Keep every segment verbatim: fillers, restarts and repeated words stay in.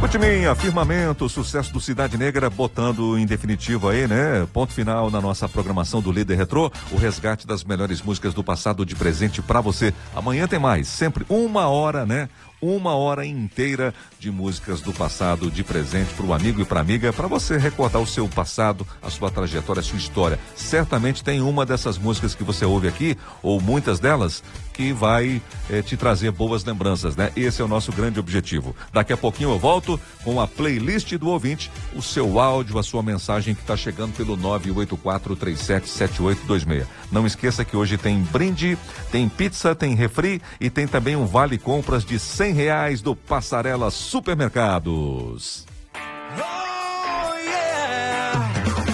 Timinha, Firmamento, sucesso do Cidade Negra, botando em definitivo aí, né? Ponto final na nossa programação do Líder Retrô, o resgate das melhores músicas do passado de presente pra você. Amanhã tem mais, sempre uma hora, né? Uma hora inteira de músicas do passado de presente para o amigo e para amiga, para você recordar o seu passado, a sua trajetória, a sua história. Certamente tem uma dessas músicas que você ouve aqui, ou muitas delas, que vai eh, te trazer boas lembranças, né? Esse é o nosso grande objetivo. Daqui a pouquinho eu volto com a playlist do ouvinte, o seu áudio, a sua mensagem que está chegando pelo nove oito quatro três sete sete oito dois seis. Não esqueça que hoje tem brinde, tem pizza, tem refri e tem também um vale compras de cem reais do Passarela Supermercados. Oh, yeah.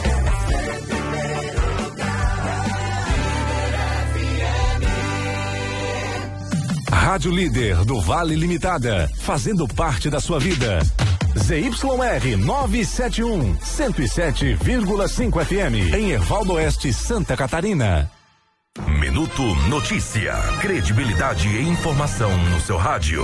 Rádio Líder do Vale Limitada, fazendo parte da sua vida. Z Y R novecentos e setenta e um, cento e sete vírgula cinco F M, em Ervaldo Oeste, Santa Catarina. Minuto Notícia. Credibilidade e informação no seu rádio.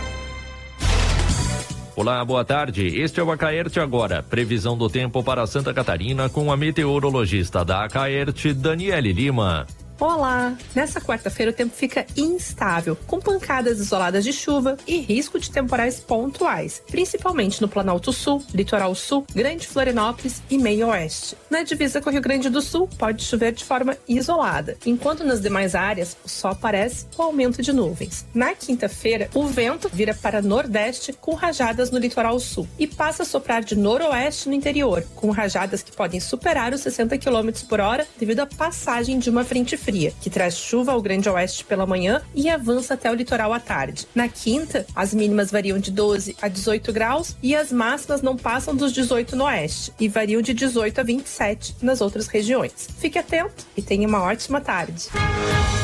Olá, boa tarde. Este é o Acaerte Agora. Previsão do tempo para Santa Catarina com a meteorologista da Acaerte, Daniele Lima. Olá! Nessa quarta-feira o tempo fica instável, com pancadas isoladas de chuva e risco de temporais pontuais, principalmente no Planalto Sul, Litoral Sul, Grande Florianópolis e Meio Oeste. Na divisa com o Rio Grande do Sul, pode chover de forma isolada, enquanto nas demais áreas o sol aparece com aumento de nuvens. Na quinta-feira, o vento vira para nordeste com rajadas no Litoral Sul e passa a soprar de noroeste no interior, com rajadas que podem superar os sessenta quilômetros por hora devido à passagem de uma frente fria. Fria, que traz chuva ao Grande Oeste pela manhã e avança até o litoral à tarde. Na quinta, as mínimas variam de doze a dezoito graus e as máximas não passam dos dezoito no oeste e variam de dezoito a vinte e sete nas outras regiões. Fique atento e tenha uma ótima tarde.